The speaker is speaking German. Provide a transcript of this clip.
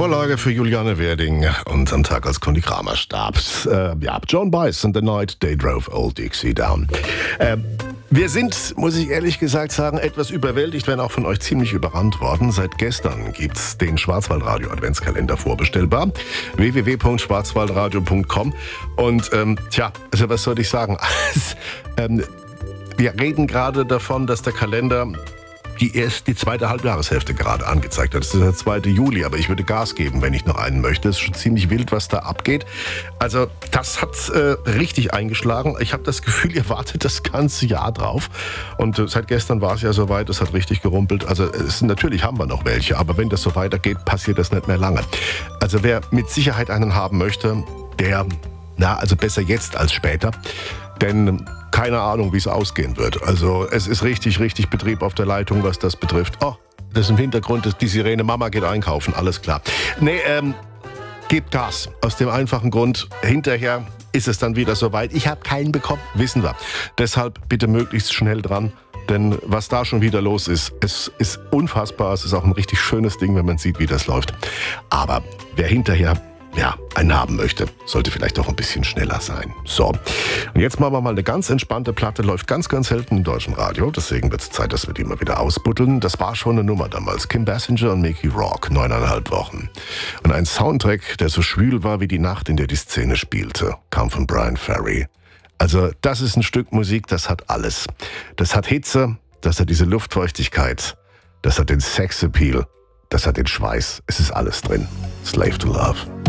Vorlage für Juliane Werding und am Tag, als Conny Kramer starb. Joan Baez and the Night They Drove Old Dixie Down. Wir sind, muss ich ehrlich gesagt sagen, etwas überwältigt, wenn auch von euch ziemlich überrannt worden. Seit gestern gibt's den Schwarzwaldradio Adventskalender vorbestellbar. www.schwarzwaldradio.com. Und also was soll ich sagen? Wir reden gerade davon, dass der Kalender die zweite Halbjahreshälfte gerade angezeigt hat. Das ist der 2. Juli, aber ich würde Gas geben, wenn ich noch einen möchte. Es ist schon ziemlich wild, was da abgeht. Also das hat richtig eingeschlagen. Ich habe das Gefühl, ihr wartet das ganze Jahr drauf. Und seit gestern war es ja soweit, es hat richtig gerumpelt. Also natürlich haben wir noch welche, aber wenn das so weitergeht, passiert das nicht mehr lange. Also wer mit Sicherheit einen haben möchte, also besser jetzt als später. Denn keine Ahnung, wie es ausgehen wird. Also es ist richtig Betrieb auf der Leitung, was das betrifft. Oh, das ist im Hintergrund, die Sirene, Mama geht einkaufen, alles klar. Gebt Gas. Aus dem einfachen Grund, hinterher ist es dann wieder soweit. Ich habe keinen bekommen, wissen wir. Deshalb bitte möglichst schnell dran. Denn was da schon wieder los ist, es ist unfassbar. Es ist auch ein richtig schönes Ding, wenn man sieht, wie das läuft. Aber wer hinterher einen haben möchte, sollte vielleicht auch ein bisschen schneller sein. So, und jetzt machen wir mal eine ganz entspannte Platte, läuft ganz selten im deutschen Radio, deswegen wird es Zeit, dass wir die mal wieder ausbuddeln. Das war schon eine Nummer damals, Kim Basinger und Mickey Rourke, 9,5 Wochen. Und ein Soundtrack, der so schwül war wie die Nacht, in der die Szene spielte, kam von Bryan Ferry. Also das ist ein Stück Musik, das hat alles. Das hat Hitze, das hat diese Luftfeuchtigkeit, das hat den Sexappeal, das hat den Schweiß, es ist alles drin. Slave to Love.